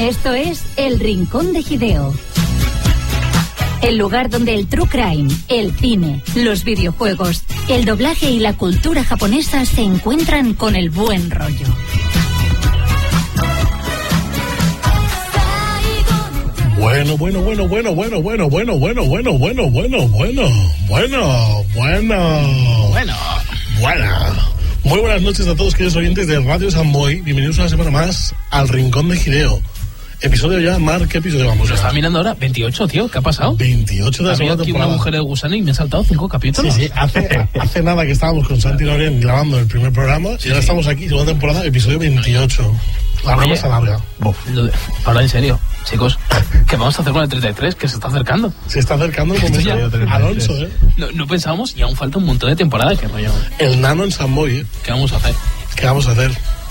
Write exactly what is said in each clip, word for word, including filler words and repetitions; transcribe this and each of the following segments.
Esto es El Rincón de Hideo. El lugar donde el true crime, el cine, los videojuegos, el doblaje y la cultura japonesa se encuentran con el buen rollo. Bueno, bueno, bueno, bueno, bueno, bueno, bueno, bueno, bueno, bueno, bueno, bueno, bueno, bueno, bueno, bueno. Muy buenas noches a todos queridos oyentes de Radio Samboy. Bienvenidos una semana más al Rincón de Hideo. Episodio ya, Marc, ¿qué episodio vamos? Lo estaba mirando ahora, veintiocho, tío, ¿qué ha pasado? veintiocho de la segunda aquí temporada. Una mujer de gusano y me he saltado cinco capítulos. Sí, sí, hace, hace nada que estábamos con Santi Loren grabando el primer programa y ahora estamos aquí, segunda temporada, episodio veintiocho. La broma se alarga. Ahora en serio, chicos, ¿qué vamos a hacer con el treinta y tres? Que se está acercando. Se está acercando el momento. Alonso, ¿eh? No, no pensábamos y aún falta un montón de temporadas. ¿Qué rollo? El nano en Samboy, ¿eh? ¿Qué vamos a hacer? ¿Qué vamos a hacer?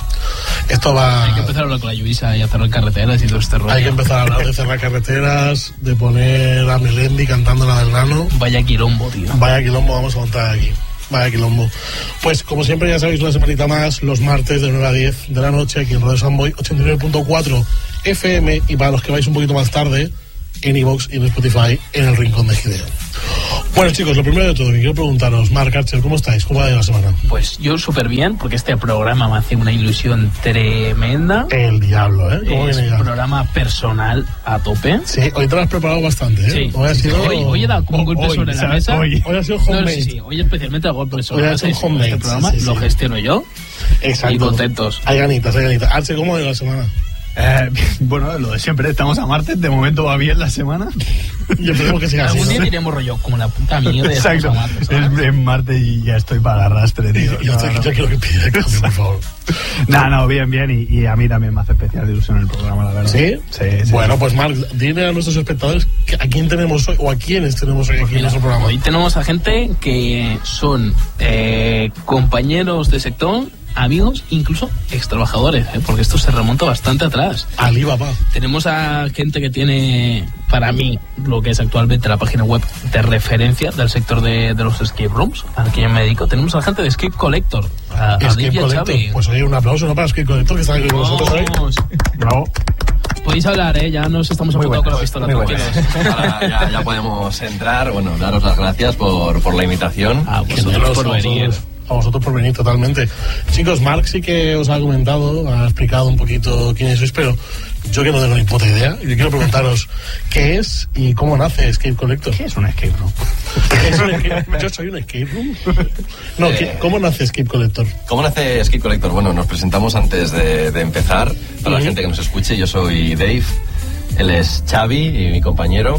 Esto va... Hay que empezar a hablar con la Lluisa y a cerrar carreteras y todo este rollo. Hay que empezar a hablar de cerrar carreteras, de poner a Melendi cantando la del nano. Vaya quilombo, tío. Vaya quilombo vamos a montar aquí. Vaya quilombo. Pues como siempre ya sabéis, una semanita más, los martes de nueve a diez de la noche aquí en Radio Samboy, ochenta y nueve punto cuatro F M, y para los que vais un poquito más tarde, en iVoox y en Spotify, en el Rincón de Hideo. Bueno, chicos, lo primero de todo, que quiero preguntaros, Marc, Archer, ¿cómo estáis? ¿Cómo va la semana? Pues yo súper bien, porque este programa me hace una ilusión tremenda. El diablo, ¿eh? ¿Cómo es viene un ya? programa personal a tope. Sí, hoy te lo has preparado bastante, ¿eh? Sí. Hoy ha sido... Hoy, hoy he dado como un golpe hoy, sobre la ¿sabes? mesa. Hoy, hoy ha sido homemade. No, sí, sí, hoy especialmente el golpe sobre Hoy la ha mesa. sido homemade, Este programa sí, sí, lo sí. gestiono yo. Exacto. Y contentos. Hay ganitas, hay ganitas. Archer, ¿cómo va la semana? Eh, bueno, lo de siempre, estamos a martes, de momento va bien la semana. Y esperemos que siga así, Algún día ¿no? diremos rollo, como la puta mierda. Exacto, estamos a martes, es, es martes y ya estoy para el arrastre, tío. Yo, No, yo, no. yo quiero que pida el cambio, por favor. No, no, bien, bien, y, y a mí también me hace especial ilusión el programa, la verdad. ¿Sí? Sí, sí. Bueno, pues Marc, dile a nuestros espectadores que a quién tenemos hoy, o a quiénes tenemos hoy aquí en Mira, nuestro programa. hoy tenemos a gente que son eh, compañeros de sector, amigos, incluso extrabajadores, ¿eh? Porque esto se remonta bastante atrás. Alibaba. Tenemos a gente que tiene, para mí, lo que es actualmente la página web de referencia del sector de, de los escape rooms, al que yo me dedico. Tenemos a la gente de Escape Collector, a, a Escape Livia Collector. Xavi. Pues oye, un aplauso, ¿no? Para Escape Collector, que están aquí con nosotros hoy. Vamos. Bravo. Podéis hablar, ¿eh? Ya nos estamos Muy apuntando con la buenas, pistola. muy tranquilos. Ahora ya, ya podemos entrar. Bueno, daros las gracias por, por la invitación. A Que vosotros generoso, por a venir. vosotros, a vosotros por venir, totalmente. Chicos, Marc sí que os ha comentado, ha explicado un poquito quiénes sois, pero yo que no tengo ni puta idea, yo quiero preguntaros qué es y cómo nace Escape Collector. ¿Qué es un escape room? ¿Es un escape- yo soy un escape room. No, ¿qué- ¿cómo nace Escape Collector? ¿Cómo nace Escape Collector? Bueno, nos presentamos antes de, de empezar. Para la gente que nos escuche, yo soy Dave, él es Xavi y mi compañero.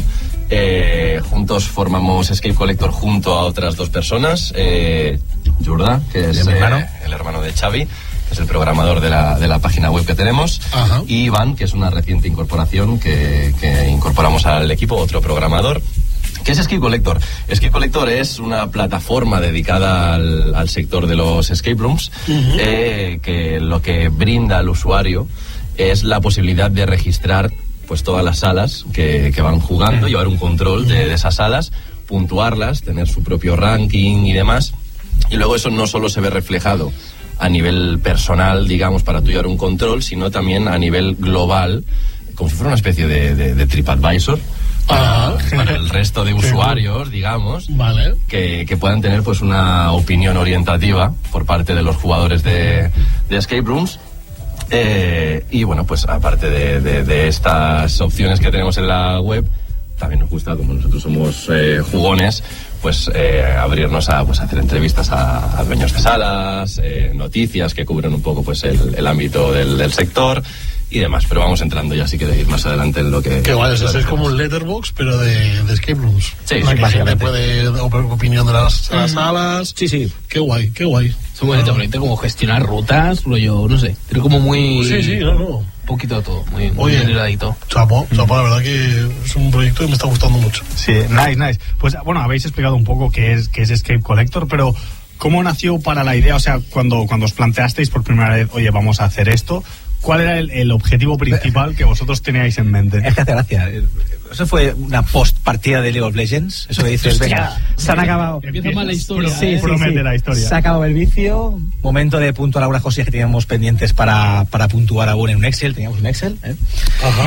Eh, juntos formamos Escape Collector junto a otras dos personas. Eh, Jurda, que es mi hermano. eh, el hermano de Xavi, que es el programador de la, de la página web que tenemos. Ajá. Y Iván, que es una reciente incorporación que, que incorporamos al equipo, otro programador. ¿Qué es Escape Collector? Escape Collector es una plataforma dedicada al, al sector de los escape rooms, uh-huh. eh, que lo que brinda al usuario es la posibilidad de registrar pues todas las salas que, que van jugando, uh-huh. llevar un control de, de esas salas, puntuarlas, tener su propio ranking y demás. Y luego eso no solo se ve reflejado a nivel personal, digamos, para tú llevar un control, sino también a nivel global, como si fuera una especie de, de, de TripAdvisor. Ah, Para, para el resto de usuarios, digamos, vale. que, que puedan tener pues una opinión orientativa por parte de los jugadores de, de escape rooms. Eh, y bueno, pues aparte de, de, de estas opciones que tenemos en la web, también nos gusta, como nosotros somos eh, jugones, pues eh, abrirnos a pues, hacer entrevistas a, a dueños de salas, eh, noticias que cubren un poco pues el, el ámbito del, del sector y demás, pero vamos entrando ya si queréis ir más adelante en lo que... Qué guay, o sea, es como un letterbox, pero de, de escape rooms. Sí, la sí, que la gente básicamente. puede dar opinión de las, de las salas. Sí, sí. Qué guay, qué guay. Es muy bonito, bonito, como gestionar rutas, lo yo, no sé. Pero como muy... Sí, sí, no, no. Un poquito de todo, muy, muy Oye, generadito. chapo, chapo, la verdad que es un proyecto que me está gustando mucho. Sí, nice, nice. Pues bueno, habéis explicado un poco qué es, qué es Escape Collector, pero ¿cómo nació para la idea? O sea, cuando, cuando os planteasteis por primera vez, oye, vamos a hacer esto, ¿cuál era el, el objetivo principal que vosotros teníais en mente? Es que hace gracia. Eso fue una post partida de League of Legends. Eso que dices, venga, se han acabado. Empieza mal la historia. Sí, ¿eh? sí, Promete sí. la historia. Se ha acabado el vicio. Momento de puntuar algunas cosillas que teníamos pendientes para, para puntuar aún en un Excel. Teníamos un Excel. ¿eh? Ajá.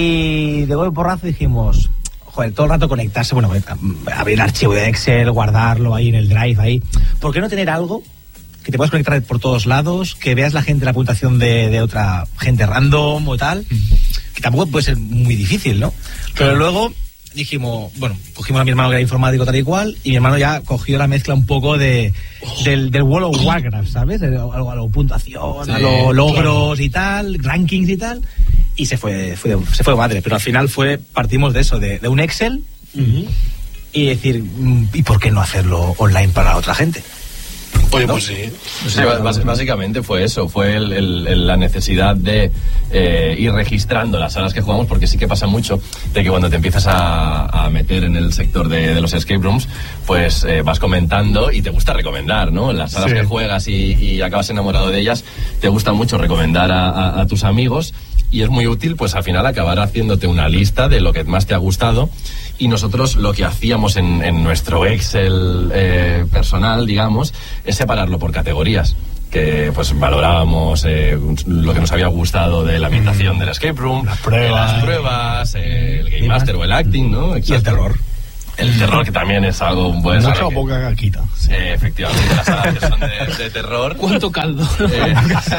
Y de golpe porrazo dijimos, joder, todo el rato conectarse, bueno, abrir el archivo de Excel, guardarlo ahí en el Drive, ahí. ¿Por qué no tener algo que te puedas conectar por todos lados, que veas la gente, la puntuación de, de otra gente random o tal? Que tampoco puede ser muy difícil, ¿no? Pero luego dijimos, bueno, cogimos a mi hermano que era informático tal y cual, y mi hermano ya cogió la mezcla un poco de del, del World of Warcraft, ¿sabes? De, a, lo, a lo puntuación, sí, a los logros, claro, y tal, rankings y tal, y se fue, fue de, se fue de madre. Pero al final fue, partimos de eso, de, de un Excel, uh-huh, y decir, ¿y por qué no hacerlo online para otra gente? Oye, ¿no? Pues sí. Sí, bás- básicamente fue eso, fue el, el, el, la necesidad de eh, ir registrando las salas que jugamos, porque sí que pasa mucho de que cuando te empiezas a, a meter en el sector de, de los escape rooms, pues eh, vas comentando y te gusta recomendar, ¿no? Las salas, sí, que juegas y, y acabas enamorado de ellas, te gusta mucho recomendar a, a, a tus amigos, y es muy útil pues al final acabar haciéndote una lista de lo que más te ha gustado. Y nosotros lo que hacíamos en, en nuestro Excel eh, personal, digamos, es separarlo por categorías, que pues valorábamos eh, lo que nos había gustado de la ambientación mm. del escape room, las pruebas, las pruebas eh, el game master o el acting, ¿no? Exacto. Y el terror. El terror, que también es algo bueno. Mucha o poca caquita. Sí. Eh, efectivamente, las salas que son de, de terror. ¿Cuánto caldo? Eh,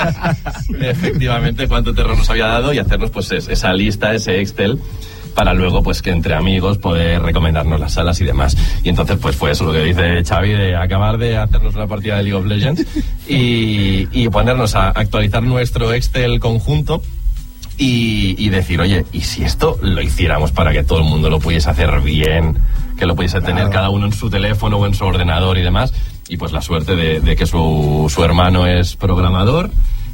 efectivamente, cuánto terror nos había dado, y hacernos pues es, esa lista, ese Excel, para luego pues que entre amigos poder recomendarnos las salas y demás. Y entonces pues fue eso lo que dice Xavi, de acabar de hacernos una partida de League of Legends y, y ponernos a actualizar nuestro Excel conjunto y, y decir, oye, ¿y si esto lo hiciéramos para que todo el mundo lo pudiese hacer bien, que lo pudiese tener claro, cada uno en su teléfono o en su ordenador y demás? Y pues la suerte de, de que su, su hermano es programador.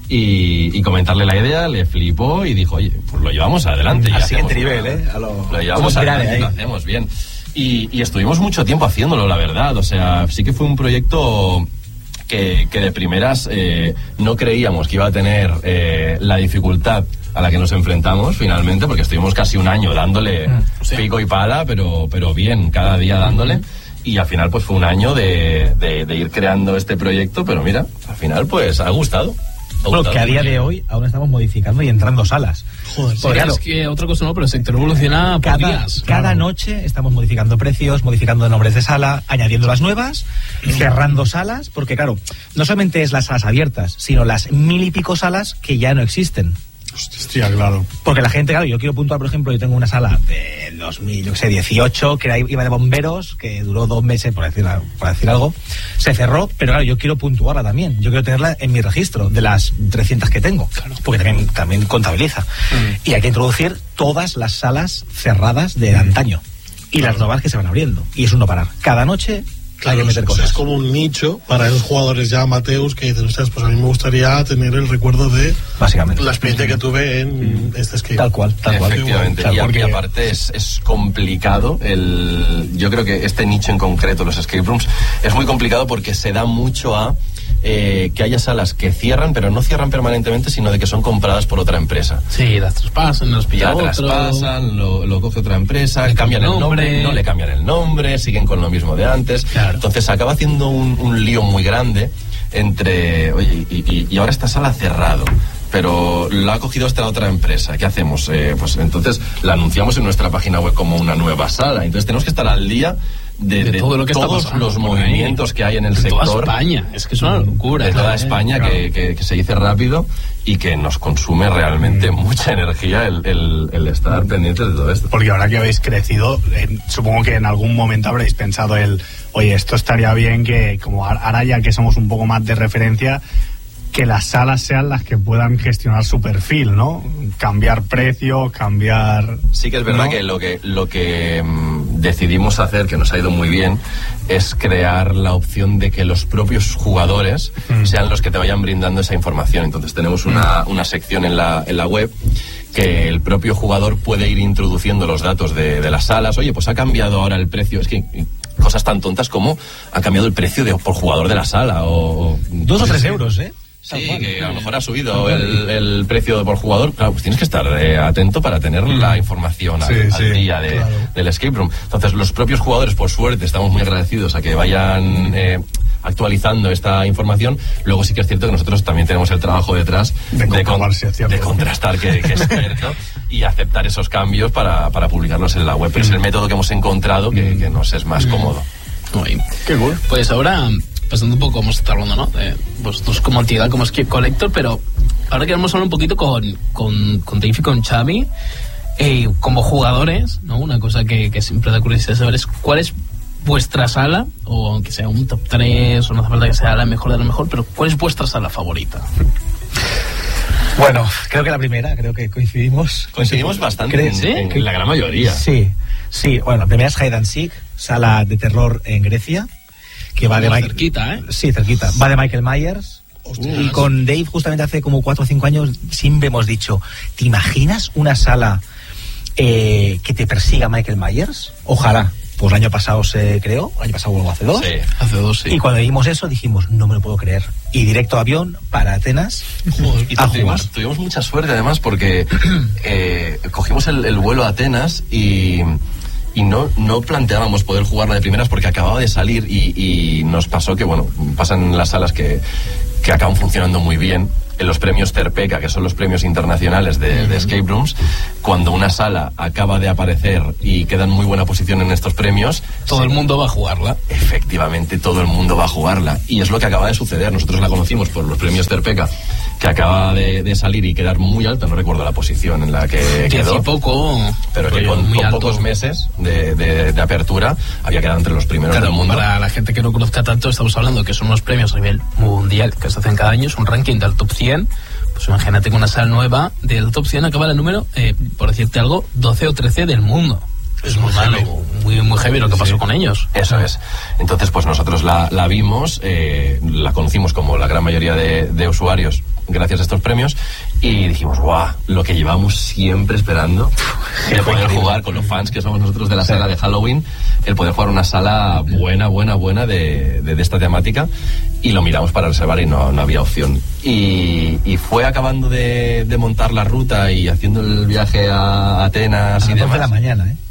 Y, y comentarle la idea, le flipó y dijo, oye, pues lo llevamos adelante. Al siguiente hacemos, nivel, ¿eh? A lo, lo llevamos adelante y lo hacemos bien. Y, y estuvimos mucho tiempo haciéndolo, la verdad. O sea, sí que fue un proyecto que, que de primeras eh, no creíamos que iba a tener eh, la dificultad a la que nos enfrentamos finalmente, porque estuvimos casi un año dándole sí. pico y pala, pero, pero bien, cada día dándole. Y al final pues fue un año de, de, de ir creando este proyecto, pero mira, al final pues ha gustado. Bueno, que a día de hoy aún estamos modificando y entrando salas. Joder, sí, claro, es que otra cosa no, pero el sector evoluciona por cada, días. Cada claro. noche estamos modificando precios, modificando nombres de sala, añadiendo las nuevas, cerrando salas, porque claro, no solamente es las salas abiertas, sino las mil y pico salas que ya no existen. Hostia, claro. Porque la gente, claro, yo quiero puntuar, por ejemplo, yo tengo una sala de dos mil dieciocho, que era, iba de bomberos, que duró dos meses, por decir, por decir algo, se cerró, pero claro, yo quiero puntuarla también, yo quiero tenerla en mi registro, de las trescientas que tengo, claro, porque también, también contabiliza. Mm. Y hay que introducir todas las salas cerradas de antaño, y claro, las nuevas que se van abriendo, y es un no parar. Cada noche claro, hay que meter es, cosas. Es como un nicho para esos jugadores ya amateurs que dicen, ustedes, pues a mí me gustaría tener el recuerdo de básicamente la experiencia que tuve en mm. este escape. Tal cual, tal cual. Efectivamente, Claro, y, porque... y aparte es, es complicado, el, yo creo que este nicho en concreto, los escape rooms, es muy complicado porque se da mucho a eh, que haya salas que cierran, pero no cierran permanentemente, sino de que son compradas por otra empresa. Sí, las traspasan, los pilla ya otro. traspasan, lo, lo coge otra empresa, le cambian el nombre, nombre, no le cambian el nombre, siguen con lo mismo de antes. Claro. Entonces acaba haciendo un, un lío muy grande entre, oye, y, y, y ahora esta sala ha cerrado, pero la ha cogido esta otra empresa. ¿Qué hacemos? Eh, pues entonces la anunciamos en nuestra página web como una nueva sala. Entonces tenemos que estar al día de, de, de todo lo que todos los movimientos que hay en el de sector. Toda España, es que es una locura. De toda ¿eh? España, claro. que, que, que se dice rápido y que nos consume realmente mm. mucha energía el, el, el estar pendientes de todo esto. Porque ahora que habéis crecido, eh, supongo que en algún momento habréis pensado el, oye, esto estaría bien que, como ahora ya que somos un poco más de referencia, que las salas sean las que puedan gestionar su perfil, ¿no? Cambiar precio, cambiar... Sí que es verdad, ¿no?, que lo que lo que mmm, decidimos hacer, que nos ha ido muy bien, es crear la opción de que los propios jugadores mm. sean los que te vayan brindando esa información. Entonces tenemos una, una sección en la, en la web que el propio jugador puede ir introduciendo los datos de, de las salas. Oye, pues ha cambiado ahora el precio. Es que cosas tan tontas como ha cambiado el precio de, por jugador de la sala. O, Dos o tres euros, ¿eh? Sí, que a lo mejor ha subido el, el precio por jugador. Claro, pues tienes que estar eh, atento para tener la información al, sí, al sí, día de, claro. del escape room. Entonces, los propios jugadores, por suerte, estamos muy agradecidos a que vayan eh, actualizando esta información. Luego sí que es cierto que nosotros también tenemos el trabajo detrás de, de, con, cierto, de contrastar que, que es cierto y aceptar esos cambios para, para publicarlos en la web. Pero es el método que hemos encontrado que, que nos es más cómodo. Uy. Qué cool. Pues ahora, pasando un poco, vamos a estar hablando, ¿no? De vosotros como entidad, como Skip Collector, pero ahora queremos hablar un poquito con, con, con Dave y con Xavi, eh, como jugadores, ¿no? Una cosa que, que siempre da curiosidad saber es cuál es vuestra sala, o aunque sea un top tres, o no hace falta que sea la mejor de la mejor, pero cuál es vuestra sala favorita. Bueno, creo que la primera, creo que coincidimos. Coincidimos bastante ¿Crees? en, en la gran mayoría. Sí, sí. Bueno, la primera es Hide and Seek, sala de terror en Grecia, que va de Muy Mike... cerquita, ¿eh? Sí, cerquita. Va de Michael Myers. Hostias. Y con Dave, justamente hace como cuatro o cinco años, siempre hemos dicho, ¿te imaginas una sala eh, que te persiga Michael Myers? Ojalá. Pues el año pasado se creó, el año pasado o hace dos. Sí. Hace dos, sí. Y cuando vimos eso dijimos, no me lo puedo creer. Y directo a avión para Atenas Joder, y a tuvimos, jugar. tuvimos mucha suerte además porque eh, cogimos el, el vuelo a Atenas y, y no, no planteábamos poder jugarla de primeras porque acababa de salir y, y nos pasó que, bueno, pasan las salas que, que acaban funcionando muy bien. En los premios Terpeca, que son los premios internacionales de, de escape rooms, cuando una sala acaba de aparecer y queda en muy buena posición en estos premios, todo se, el mundo va a jugarla. efectivamente todo el mundo va a jugarla, y es lo que acaba de suceder. Nosotros la conocimos por los premios Terpeca, que acaba de, de salir y quedar muy alta, no recuerdo la posición en la que Que quedó, hace poco, pero que con, muy con alto. pocos meses de, de, de apertura había quedado entre los primeros Claro, del mundo. para la gente que no conozca tanto, estamos hablando que son unos premios a nivel mundial que se hacen cada año, es un ranking del top cien. Pues imagínate que una sala nueva del top cien acaba el número, eh, por decirte algo, doce o trece del mundo. Es muy malo, muy, muy heavy lo que pasó Sí. con ellos. Eso es. Entonces, pues nosotros la, la vimos, eh, la conocimos como la gran mayoría de, de usuarios gracias a estos premios, y dijimos, guau, lo que llevamos siempre esperando, de poder jugar con los fans que somos nosotros de la saga de Halloween, el poder jugar una sala buena, buena, buena de, de, de esta temática, y lo miramos para reservar y no, no había opción. Y, y fue acabando de, de montar la ruta y haciendo el viaje a Atenas A y las dos demás, de la mañana, ¿eh?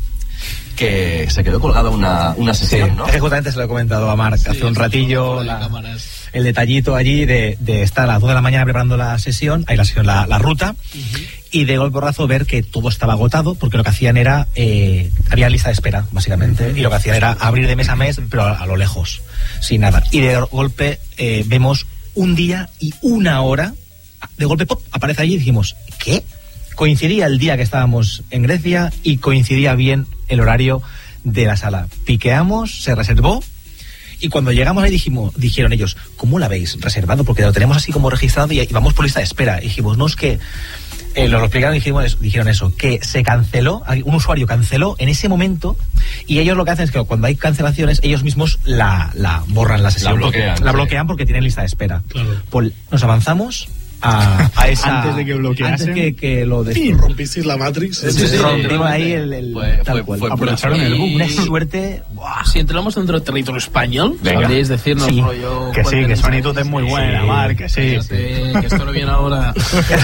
que se quedó colgada una, una sesión, Sí, ¿no? es que justamente se lo he comentado a Marc Sí, hace un eso ratillo, de la- cámaras. el detallito allí de, de estar a las dos de la mañana preparando la sesión, ahí la sesión, la, la ruta, y de golpe porrazo ver que todo estaba agotado, porque lo que hacían era, eh, había lista de espera, básicamente, y lo que hacían era abrir de mes a mes, pero a, a lo lejos, sin nada. Y de golpe eh, vemos un día y una hora, de golpe pop, aparece allí y dijimos, ¿qué? Coincidía el día que estábamos en Grecia y coincidía bien el horario de la sala. Piqueamos, se reservó, y cuando llegamos ahí dijimos, dijeron ellos, ¿cómo la habéis reservado? Porque lo tenemos así como registrado y, y vamos por lista de espera. Y dijimos, no, es que eh, nos lo explicaron y dijimos, dijeron eso, que se canceló, un usuario canceló en ese momento, y ellos lo que hacen es que cuando hay cancelaciones ellos mismos la, la borran la sesión. La bloquean, La sí. bloquean porque tienen lista de espera. Claro. Pues nos avanzamos a, a esa... Antes de que bloqueasen. Antes que, que lo Y des- rompisteis la Matrix. Sí, sí, sí, rompimos ahí el, el Fue- tal fue- cual. fue Aprovecharon pura el suerte. boom. Una suerte. ¡buah! Si entramos dentro del territorio español, Venga. ¿sabríais decirnos Sí. rollo, Que cuál sí, que tenéis? Sonitud es muy buena, Sí. Marc, que sí. Fíjate, que esto no viene ahora.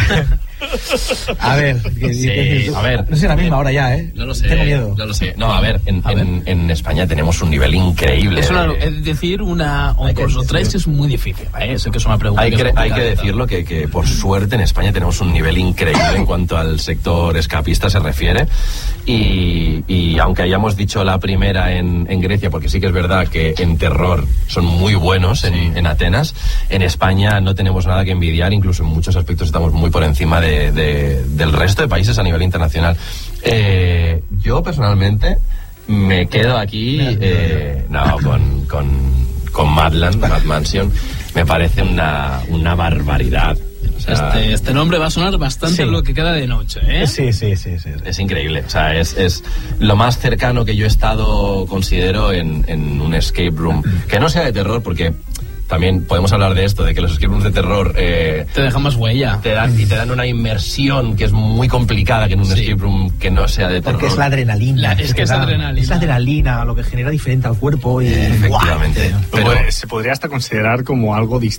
A ver, que- Sí, que- a ver. No sé la misma ahora ya, ¿eh? No lo sé. Tengo miedo. No lo sé. No, a ver, en, A ver. en, en España tenemos un nivel increíble. Es, una, de- es decir, una o Hay que incluso decir- tres es muy difícil. ¿eh? Sé que es una pregunta. Hay que que, es hay que complicada. decirlo que, que por suerte en España tenemos un nivel increíble en cuanto al sector escapista se refiere, y, y aunque hayamos dicho la primera en, en Grecia, porque sí que es verdad que en terror son muy buenos en, en Atenas, en España no tenemos nada que envidiar, incluso en muchos aspectos estamos muy por encima de, de- del resto de países a nivel internacional. Eh, yo personalmente me quedo aquí eh, no, con, con, con Madland, Mad Mansion. Me parece una, una barbaridad. O sea, Este, este nombre va a sonar bastante Sí. en lo que queda de noche, ¿eh? Sí, sí, sí, sí. es increíble. O sea, es, es lo más cercano que yo he estado, considero, en, en un escape room. Que no sea de terror, porque también podemos hablar de esto, de que los escape rooms de terror eh, Te deja más huella. te dan y te dan una inmersión que es muy complicada que en un Sí. escape room que no sea de terror. Porque es la adrenalina. La- es que te es da. adrenalina. Es la adrenalina lo que genera diferente al cuerpo. Y, Efectivamente. ¡guau! Pero Pues, se podría hasta considerar como algo dist-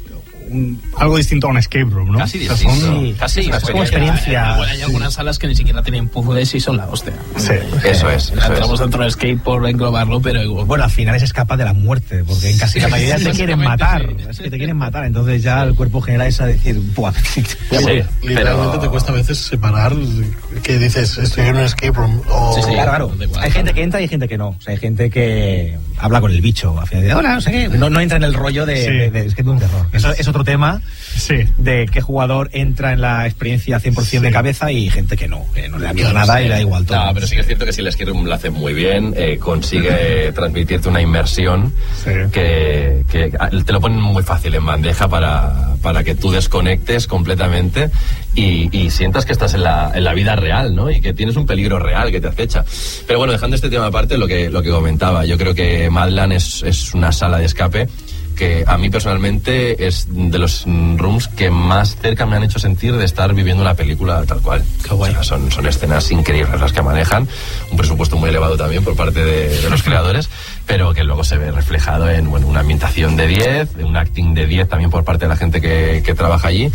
un, algo distinto a un escape room, ¿no? Casi O sea, distinto. son- Sí, Casi es una como experiencia. experiencia. Igual hay algunas salas que ni siquiera tienen puzzles y son la hostia. Sí. Eso es, eso Entramos es. dentro del skate por englobarlo, pero igual. Bueno, al final se escapa de la muerte, porque en casi la mayoría te quieren matar. Básicamente, Es que te quieren matar, entonces ya el cuerpo genera esa decir, buah, Sí, Literalmente pero- te cuesta a veces separar que dices, estoy en un escape room. O... Sí, sí. claro, claro. Da igual. Hay gente que entra y hay gente que no. O sea, hay gente que habla con el bicho. Al final de, hola, no sé qué. No, no entra en el rollo de, Sí. de, de escape room terror. Eso es otro tema Sí. de qué jugador entra en la experiencia cien por ciento Sí. de cabeza y gente que no, que no le da miedo nada y le da igual todo. No, pero sí que es cierto que si el escape room lo hace muy bien, eh, consigue transmitirte una inmersión Sí. que, que te lo ponen muy fácil en bandeja para, para que tú desconectes completamente y, y sientas que estás en la, en la vida real, ¿no? Y que tienes un peligro real que te acecha. Pero bueno, dejando este tema aparte, lo que, lo que comentaba, yo creo que Madland es, es una sala de escape que a mí personalmente es de los mm, rooms que más cerca me han hecho sentir de estar viviendo una película tal cual. Qué guay. O sea, son, son escenas increíbles las que manejan, un presupuesto muy elevado también por parte de, de los creadores, pero que luego se ve reflejado en bueno, una ambientación de diez, un acting de diez también por parte de la gente que, que trabaja allí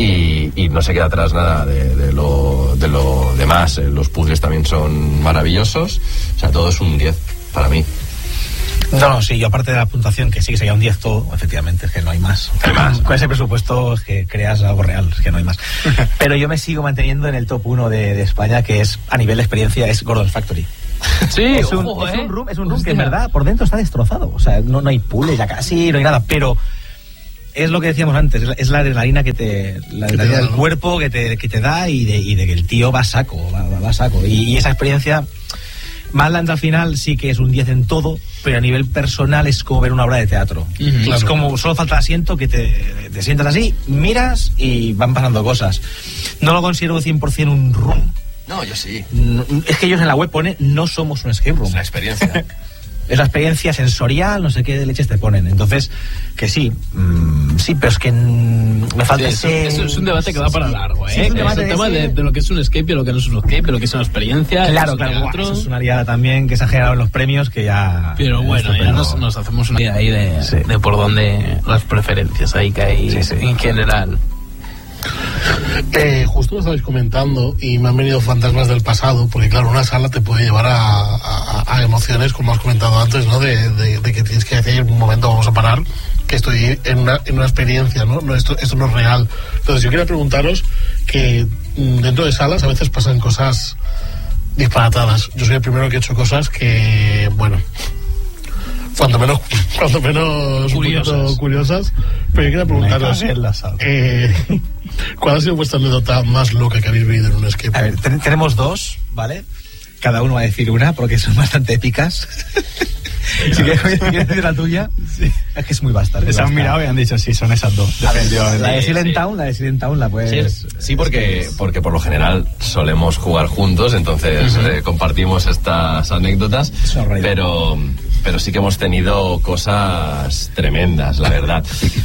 y, y no se queda atrás nada de, de, lo, de lo demás. Eh, Los puzzles también son maravillosos, o sea, todo es un diez para mí. No, no, sí, yo aparte de la puntuación, que sí que sería un diez todo, efectivamente, es que no hay más. Hay más. Con ese presupuesto es que creas algo real, es que no hay más. Pero yo me sigo manteniendo en el top uno de, de España, que es, a nivel de experiencia, es Gordon Factory. Sí, es, un, ojo, es eh. un room, es un room que en Hostia. verdad por dentro está destrozado. O sea, no, no hay puzzles ya casi, no hay nada, pero es lo que decíamos antes, es la, es la adrenalina que te, la adrenalina da, del ¿no? cuerpo que te, que te da y de, y de que el tío va a saco, va, va- va a saco. Y, y esa experiencia, Madland al final sí que es un diez en todo, pero a nivel personal es como ver una obra de teatro. Ujú. Es Claro. como, solo falta el asiento, que te, te sientas así, miras y van pasando cosas. No lo considero cien por ciento un room. No, yo sí. No, es que ellos en la web ponen, no somos un escape room. Es una experiencia. Es la experiencia sensorial, no sé qué de leches te ponen. Entonces, que sí, mm, sí, pero es que mm, me falta Sí, eso, ese... eso es un debate que va para largo, ¿eh? Sí, es un debate el de tema ese- de, de lo que es un escape y lo que no es un escape, de lo que es una experiencia. Claro, lo que es claro, un guau, teatro. eso es una liada también que se ha generado en los premios que ya... Pero bueno, ya estupendo. nos, nos hacemos una idea ahí de, Sí. de por dónde las preferencias ahí que hay Sí, sí. en general. Eh, justo lo estabais comentando y me han venido fantasmas del pasado, porque claro, una sala te puede llevar a, a- a emociones, como has comentado antes, ¿no? De, de- de que tienes que decir, un momento, vamos a parar, que estoy en una, en una experiencia, ¿no? no esto, esto no es real. Entonces yo quería preguntaros que mm, dentro de salas a veces pasan cosas disparatadas. Yo soy el primero que he hecho cosas que, bueno, cuanto menos, cuanto menos Curiosas. un poquito curiosas, pero yo quería preguntaros, cagué en la sala. eh, ¿cuál ha sido vuestra anécdota más loca que habéis vivido en un escape A room? ver, ten- tenemos dos, ¿vale? Cada uno va a decir una porque son bastante épicas. Si quieres, si quieres decir la tuya, es que es muy vasta. muy Se han vasta. mirado y han dicho, sí, son esas dos. A ver, definitivamente. la de Sí, Silent sí. Town, la de Silent Town la puedes... Sí, porque, porque por lo general solemos jugar juntos, entonces eh, compartimos estas anécdotas, Es una realidad. pero, pero sí que hemos tenido cosas tremendas, la verdad.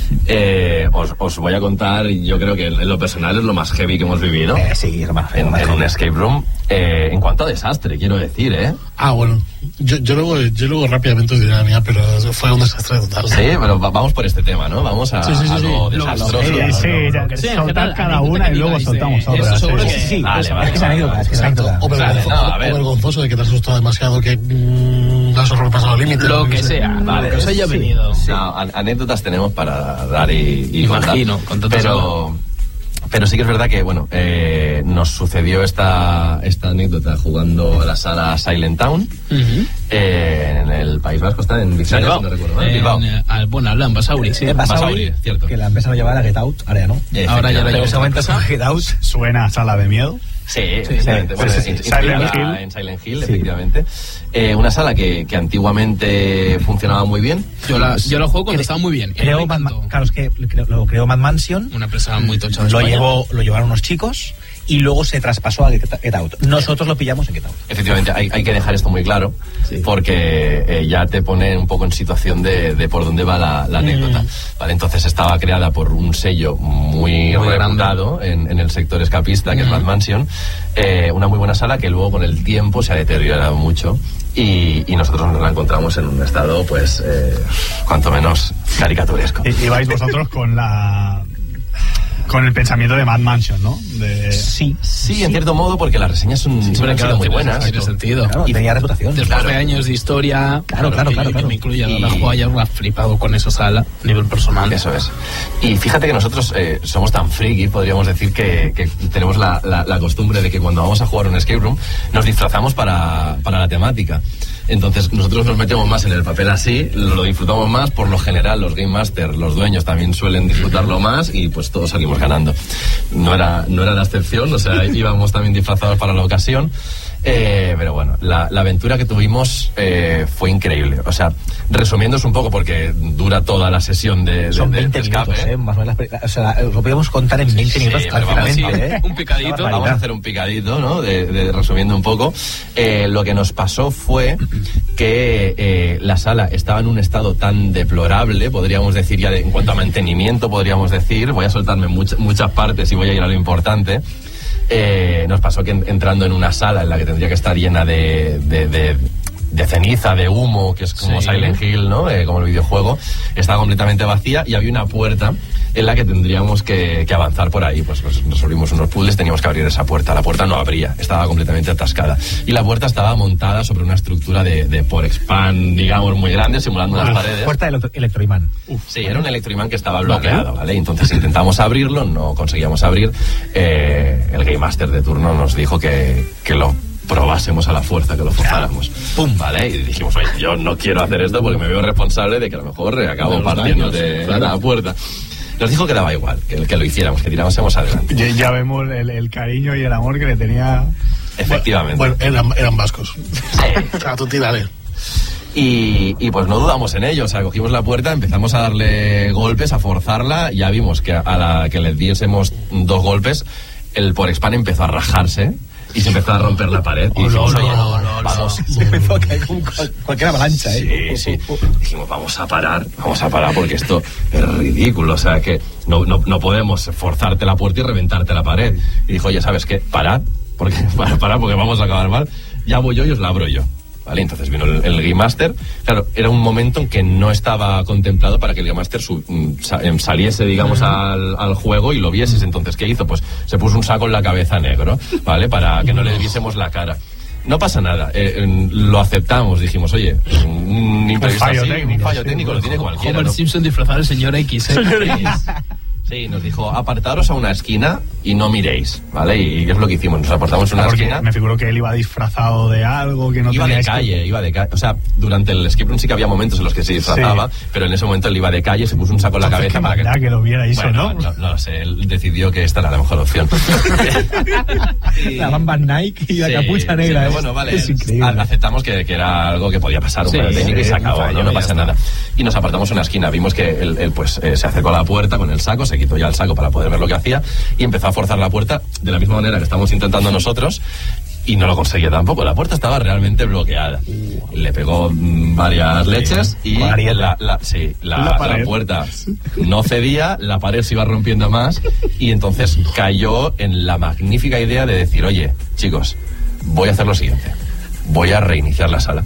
Eh, os, os voy a contar, yo creo que en lo personal es lo más heavy que hemos vivido Eh, sí, es más, en, más en un heavy. escape room, eh, en cuanto a desastre, quiero decir, ¿eh? Ah, bueno, yo, yo, luego, yo luego rápidamente os diré la mía, pero fue un desastre total. Sí, pero va- vamos por este tema, ¿no? Vamos a Sí, sí, sí, algo sí. desastroso. Sí, sí, ya, que sea, soltar que tal, cada anécdota una que y luego digáis soltamos de- otra. eso seguro sí, que- sí. Sí, Vale, es, vale, es que es vale. anécdota, es que es Exacto. anécdota. O, Vale, vergonzo- no, a o ver. vergonzoso de que te has asustado demasiado, que mm, has sobrepasado el límite. Lo yo que sé. sea, Vale, lo que os haya sí. venido. No, an- anécdotas tenemos para dar y, y Imagino, contar. con tantas pero, pero sí que es verdad que, bueno, eh, nos sucedió esta, esta anécdota jugando a la sala Silent Town Ujú. eh, en el País Vasco, está en Vizcaya, Bilbao. si no recuerdo mal, En, Bilbao. eh, al- bueno, habla en Basauri, sí. Eh, Basauri, Basauri, cierto. que la empezaron a llevar a Get Out, ahora ya no. Ahora ya la Pero en llevo ese momento otra fue Get Out. Suena a sala de miedo. Sí, Sí, efectivamente. sí, Bueno, sí, es sí. in- Silent inspirada Hill. en Silent Hill, Sí. efectivamente. Eh, una sala que, que antiguamente funcionaba muy bien. Yo la, yo la juego cuando estaba muy bien. Creo Me Mad encantó. Ma- claro, es que creo- lo creó Mad Mansion. Una empresa muy tocha de Lo, España. llevó, lo llevaron unos chicos y luego se traspasó a Get, Get Out. Nosotros lo pillamos en Get Out. Efectivamente, hay, hay que dejar esto muy claro, sí. porque eh, ya te pone un poco en situación de, de por dónde va la, la anécdota. Mm. Vale, entonces estaba creada por un sello muy, muy reputado en, en el sector escapista, que mm. es Mad Mansion, eh, una muy buena sala que luego con el tiempo se ha deteriorado mucho. Y, y nosotros nos la encontramos en un estado, pues, eh, cuanto menos caricaturesco. Y vais vosotros con la... con el pensamiento de Mad Mansion, ¿no? De... Sí, sí, sí, en cierto modo, porque las reseñas son, sí, siempre han sido muy buenas. Tiene sentido. Claro, y tenía reputación. Después claro. de años de historia, claro, claro, claro, que, claro. que me incluya y... la joya, me ha flipado con esa sala a nivel personal. Eso es. Y fíjate que nosotros eh, somos tan friki, podríamos decir que, que tenemos la, la, la costumbre de que cuando vamos a jugar un escape room nos disfrazamos para, para la temática. Entonces nosotros nos metemos más en el papel así, lo disfrutamos más. Por lo general los Game Master, los dueños también suelen disfrutarlo más y pues todos salimos ganando. No era, no era la excepción, o sea, íbamos también disfrazados para la ocasión. Eh, pero bueno, la, la aventura que tuvimos eh, fue increíble. O sea, resumiéndose un poco, porque dura toda la sesión de, de, Son veinte de escape, minutos, ¿eh? Más o menos, o sea, lo podemos contar en veinte sí, minutos sí, tranquilamente, vamos, ¿eh? Un picadito. Vamos a hacer un picadito, ¿no? De, de, resumiendo un poco. Eh, lo que nos pasó fue que eh, la sala estaba en un estado tan deplorable, podríamos decir, ya de, en cuanto a mantenimiento, podríamos decir. Voy a soltarme much, muchas partes y voy a ir a lo importante. Eh, nos pasó que entrando en una sala en la que tendría que estar llena de, de, de, de ceniza, de humo, que es como sí. Silent Hill, ¿no? Eh, como el videojuego, estaba completamente vacía y había una puerta en la que tendríamos que, que avanzar por ahí. Pues, pues resolvimos unos puzzles, teníamos que abrir esa puerta. La puerta no abría, estaba completamente atascada. Y la puerta estaba montada sobre una estructura de, de Porexpan, digamos, muy grande, simulando unas paredes. Puerta de electroimán. Uf, sí, era un electroimán que estaba bloqueado, ¿vale? Entonces intentamos abrirlo, no conseguíamos abrir. Eh, el Game Master de turno nos dijo que, que lo probásemos a la fuerza, que lo forzáramos. ¡Pum! ¿Vale? Y dijimos, oye, yo no quiero hacer esto porque me veo responsable de que a lo mejor acabo partiendo de la puerta. Nos dijo que daba igual, que, que lo hiciéramos, que tirásemos adelante. Ya, ya vemos el, el cariño y el amor que le tenía. Efectivamente. Bueno, eran, eran vascos. Sí. O sea, tú tírale. Y, y pues no dudamos en ello, o sea, cogimos la puerta, empezamos a darle golpes, a forzarla, ya vimos que a la que le diésemos dos golpes, el Porexpan empezó a rajarse y se empezó a romper la pared. Y dijimos, oye, no, no, vamos. Se empezó a caer con cualquier avalancha, ¿eh? Sí, sí. Dijimos, vamos a parar, vamos a parar porque esto es ridículo, o sea, que no, no, no podemos forzarte la puerta y reventarte la pared. Y dijo, oye, ¿sabes qué? Parad, porque, para, para, porque vamos a acabar mal. Ya voy yo y os la abro yo. ¿Vale? Entonces vino el, el Game Master. Claro, era un momento en que no estaba contemplado para que el Game Master su, sa, saliese, digamos, uh-huh. al, al juego y lo vieses. Entonces, ¿qué hizo? Pues se puso un saco en la cabeza negro, ¿vale? Para que no le viésemos la cara. No pasa nada, eh, eh, lo aceptamos, dijimos, oye, un imprevisto fallo así, técnico, un fallo sí, técnico lo tiene cualquiera. Homer ¿no? Simpson disfrazado del señor X, ¿eh? Señor X. Sí, nos dijo, apartaros a una esquina y no miréis, ¿vale? Y es lo que hicimos, nos apartamos a una Porque esquina. Me figuro que él iba disfrazado de algo, que no iba tenía de calle, que... iba de calle. O sea, durante el escape room sí que había momentos en los que se disfrazaba, sí. pero en ese momento él iba de calle, se puso un saco en la cabeza para que... que lo viera eso, bueno, ¿no? No, no, no sé, él decidió que esta era la mejor opción. y... La bamba Nike y la sí, capucha negra. Sí, es, bueno, vale, es increíble. Aceptamos que, que era algo que podía pasar, un sí, técnico y se acabó, no, no pasa nada. Y nos apartamos en una esquina, vimos que él, él pues eh, se acercó a la puerta con el saco, se quitó ya el saco para poder ver lo que hacía y empezó a forzar la puerta de la misma manera que estamos intentando nosotros y no lo conseguía tampoco. La puerta estaba realmente bloqueada. Le pegó mmm, varias leches y la, la, sí, la, la, la puerta no cedía, la pared se iba rompiendo más y entonces cayó en la magnífica idea de decir, oye, chicos, voy a hacer lo siguiente, voy a reiniciar la sala.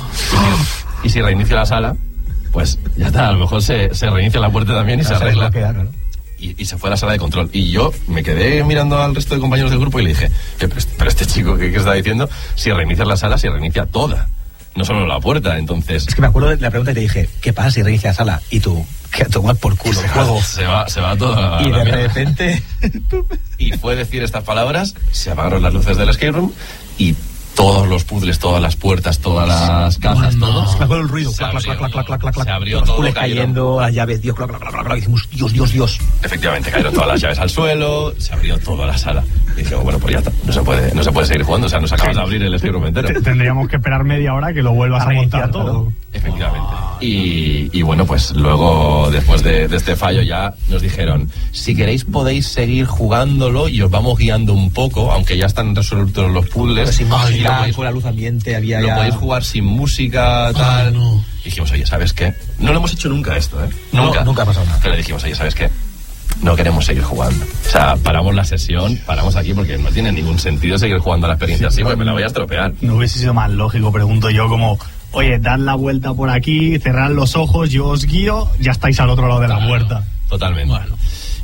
Y si reinicio la sala, pues ya está, a lo mejor se, se reinicia la puerta también y no, se arregla. Se ¿no? Y, y se fue a la sala de control. Y yo me quedé mirando al resto de compañeros del grupo y le dije, pero, pero este chico, ¿qué, qué está diciendo? Si reinicias la sala, si reinicia toda, no solo la puerta. Entonces... Es que me acuerdo de la pregunta y te dije, ¿qué pasa si reinicia la sala? Y tú, que a tomar por culo el juego. Se va, se va todo a y la de mierda. repente... Y fue decir estas palabras, se apagaron las luces del escape room y todos los puzzles, todas las puertas, todas las cajas, no. todo. Me acuerdo el ruido, se clac, abrió, clac, clac, clac, clac, clac. Se abrió los todo, puzzles cayeron. cayendo, las llaves, Dios, clac, clac, clac, clac, decimos, Dios, Dios, Dios. Efectivamente, cayeron todas las llaves al suelo, se abrió toda la sala. Y dijimos, bueno, pues ya está, no se puede, no se puede seguir jugando, o sea, nos acabas de abrir el escape room entero. Tendríamos que esperar media hora que lo vuelvas a, a montar todo. Efectivamente. Y, y bueno, pues luego, después de, de este fallo, ya nos dijeron, si queréis podéis seguir jugándolo y os vamos guiando un poco, aunque ya están resueltos los puzzles. Sin Ay, música, lo podéis, con la luz ambiente, había lo ya... podéis jugar sin música, tal. Ay, no. Y dijimos, oye, ¿sabes qué? No lo hemos hecho nunca esto, ¿eh? No, Nunca. nunca ha pasado nada. Pero le dijimos, oye, ¿sabes qué? No queremos seguir jugando. O sea, paramos la sesión, paramos aquí porque no tiene ningún sentido seguir jugando a la experiencia así, porque me la voy a estropear. No hubiese sido más lógico, pregunto yo, como, oye, dad la vuelta por aquí, cerrad los ojos, yo os guío, ya estáis al otro lado de la Claro, puerta. Totalmente. Bueno.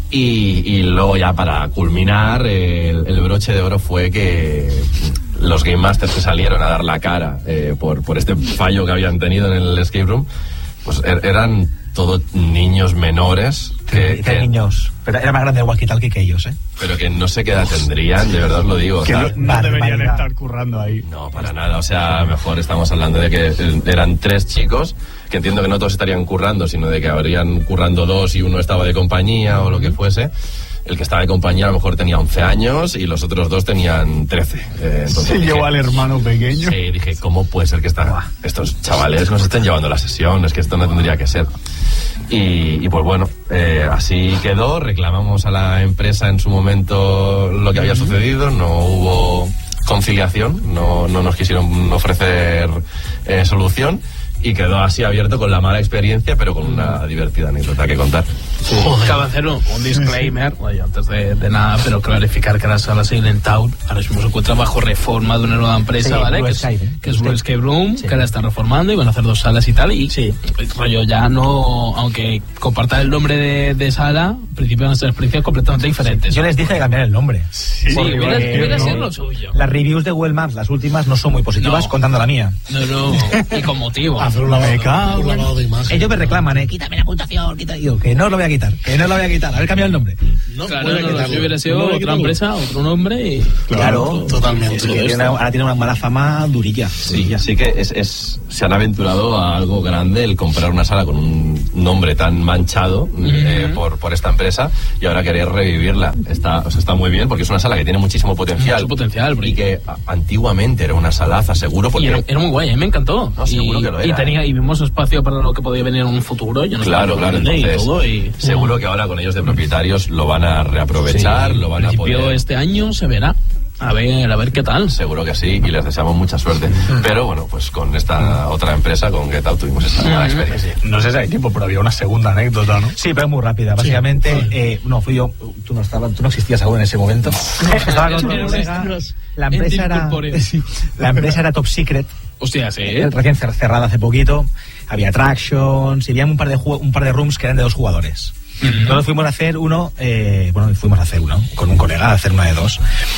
Y, y luego ya para culminar, el, el broche de oro fue que los Game Masters que salieron a dar la cara eh, por, por este fallo que habían tenido en el escape room, pues er, eran todos niños menores que, que, que niños, pero era más grande el walkie-talkie que ellos, ¿eh? pero que no sé qué edad tendrían, de verdad os lo digo. O Que sea, no, no deberían barbaridad. estar currando ahí. no, para nada, o sea, mejor estamos hablando de que eh, eran tres chicos, que entiendo que no todos estarían currando, sino de que habrían currando dos y uno estaba de compañía o lo que fuese. El que estaba de compañía a lo mejor tenía once años y los otros dos tenían trece. Eh, entonces Se dije, llevó al hermano pequeño. sí, dije, ¿cómo puede ser que esta, estos chavales nos estén llevando la sesión? Es que esto no tendría que ser. Y, y pues bueno, eh, así quedó, reclamamos a la empresa en su momento lo que había sucedido, no hubo conciliación, no, no nos quisieron ofrecer eh, solución y quedó así abierto con la mala experiencia, pero con una divertida anécdota que contar. Cabe hacer un, un disclaimer, oye, antes de, de nada, pero clarificar que la sala Silent Town ahora mismo se encuentra bajo reforma de una nueva empresa, Sí, ¿vale? Blue Que es, Sky, ¿eh? que es Blue Escape Room, Sí. que la están reformando y van a hacer dos salas y tal, y Sí. rollo ya no, aunque compartan el nombre de, de sala, en principio van a ser experiencias completamente diferentes. Yo les dije de cambiar el nombre. sí, porque, hubiera, eh, hubiera no, sido lo suyo. Las reviews de Google Maps, las últimas, no son muy positivas, No. contando la mía. No, no, y con motivo. Hacer un lavado, Me cago un en- lavado de imagen. Ellos me reclaman, ¿eh? Quítame la puntuación, quita. Digo, que no lo voy a quitar, que no lo voy a quitar. Haber cambiado el nombre. No, Claro, puede no, no, quitarlo. si hubiera sido No puede otra quitarlo. empresa, otro nombre y... Claro, totalmente. Es que tiene- ahora tiene una mala fama durilla. Sí, así que es, es, se han aventurado a algo grande el comprar una sala con un nombre tan manchado eh, por, por esta empresa y ahora querer revivirla. Está, o sea, está muy bien porque es una sala que tiene muchísimo potencial. Mucho potencial, porque- Y que a- antiguamente era una salaza, seguro, porque... Y era, era muy guay, a mí me encantó. No, seguro y, que lo y era, tenía, y vimos espacio para lo que podía venir en un futuro. Yo no Claro, sabía claro, dónde y entonces todo. Y, seguro que ahora con ellos de propietarios lo van a reaprovechar, Sí, lo van en a principio poder... este año se verá. A ver, a ver qué tal. Seguro que sí, y les deseamos mucha suerte. Pero bueno, pues con esta otra empresa, con Get Out, tuvimos esa mala experiencia. No sé si hay tiempo, pero había una segunda anécdota, ¿no? Sí, pero es muy rápida. Básicamente, Sí. eh, no, fui yo, tú no estabas, tú no existías aún en ese momento. Estaba con Es otro que no colega. existías. La empresa En era, Incorpore. sí, la empresa era Top Secret, Hostia, sí. recién cer- cerrada hace poquito. Había attractions, y había un par de ju- un par de rooms que eran de dos jugadores. Nosotros fuimos a hacer uno, eh, bueno, fuimos a hacer uno con un colega, a hacer una de dos.